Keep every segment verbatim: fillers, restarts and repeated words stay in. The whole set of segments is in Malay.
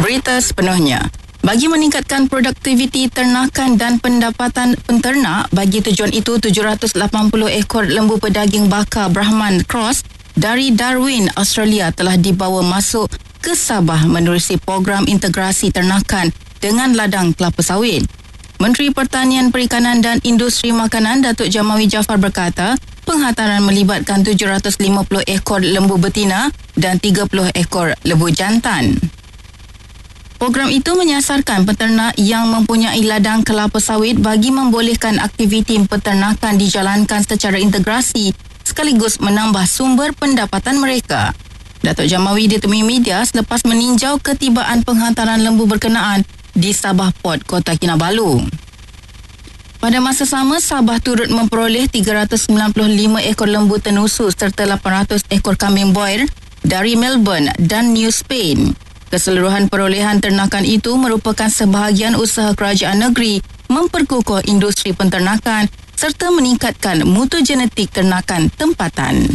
Berita sepenuhnya. Bagi meningkatkan produktiviti ternakan dan pendapatan penternak, bagi tujuan itu tujuh ratus lapan puluh ekor lembu pedaging bakar Brahman Cross dari Darwin, Australia telah dibawa masuk ke Sabah menerusi program integrasi ternakan dengan ladang kelapa sawit. Menteri Pertanian, Perikanan dan Industri Makanan Datuk Jamawi Jaafar berkata, penghantaran melibatkan tujuh ratus lima puluh ekor lembu betina dan tiga puluh ekor lembu jantan. Program itu menyasarkan peternak yang mempunyai ladang kelapa sawit bagi membolehkan aktiviti peternakan dijalankan secara integrasi sekaligus menambah sumber pendapatan mereka. Datuk Jamawi ditemui media selepas meninjau ketibaan penghantaran lembu berkenaan di Sabah Port, Kota Kinabalu. Pada masa sama, Sabah turut memperoleh tiga ratus sembilan puluh lima ekor lembu tenusu serta lapan ratus ekor kambing boer dari Melbourne dan New Spain. Keseluruhan perolehan ternakan itu merupakan sebahagian usaha kerajaan negeri memperkukuh industri penternakan serta meningkatkan mutu genetik ternakan tempatan.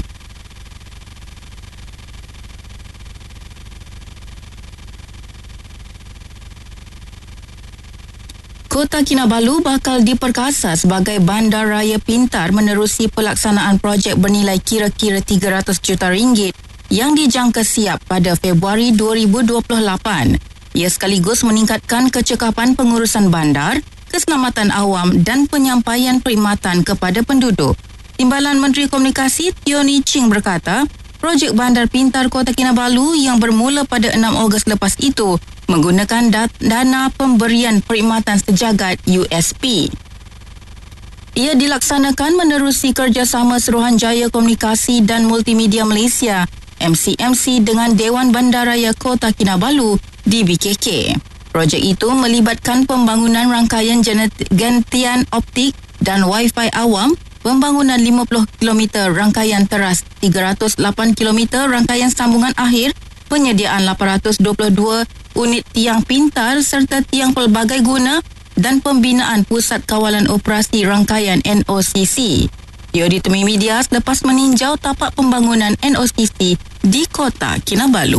Kota Kinabalu bakal diperkasa sebagai bandar raya pintar menerusi pelaksanaan projek bernilai kira-kira tiga ratus juta ringgit yang dijangka siap pada Februari dua ribu dua puluh lapan. Ia sekaligus meningkatkan kecekapan pengurusan bandar, keselamatan awam dan penyampaian perkhidmatan kepada penduduk. Timbalan Menteri Komunikasi Teo Ni Ching berkata, projek bandar pintar Kota Kinabalu yang bermula pada enam Ogos lepas itu menggunakan dana pemberian perkhidmatan sejagat U S P. Ia dilaksanakan menerusi kerjasama Suruhanjaya Komunikasi dan Multimedia Malaysia M C M C dengan Dewan Bandaraya Kota Kinabalu D B K K. Projek itu melibatkan pembangunan rangkaian gentian optik dan Wi-Fi awam, pembangunan lima puluh kilometer rangkaian teras, tiga ratus lapan kilometer rangkaian sambungan akhir, penyediaan lapan ratus dua puluh dua unit tiang pintar serta tiang pelbagai guna dan pembinaan Pusat Kawalan Operasi Rangkaian N O C C. Ia ditemui media selepas meninjau tapak pembangunan N O C C di Kota Kinabalu.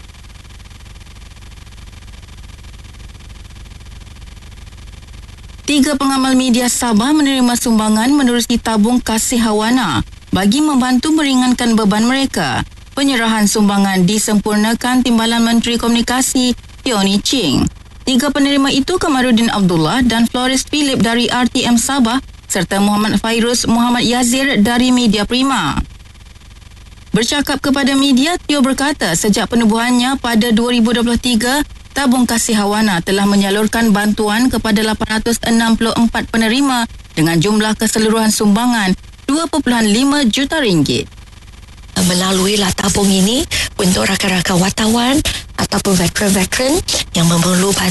Tiga pengamal media Sabah menerima sumbangan menerusi tabung kasih Hawana bagi membantu meringankan beban mereka. Penyerahan sumbangan disempurnakan Timbalan Menteri Komunikasi Teo Ni Ching. Tiga penerima itu Kamaruddin Abdullah dan Floris Philip dari R T M Sabah serta Muhammad Fairuz Muhammad Yazir dari Media Prima. Bercakap kepada media, Teo berkata sejak penubuhannya pada dua ribu dua puluh tiga, tabung kasih Hawana telah menyalurkan bantuan kepada lapan ratus enam puluh empat penerima dengan jumlah keseluruhan sumbangan dua perpuluhan lima juta ringgit. Melalui lah tabung ini untuk rakan-rakan wartawan ataupun veteran-veteran yang memerlukan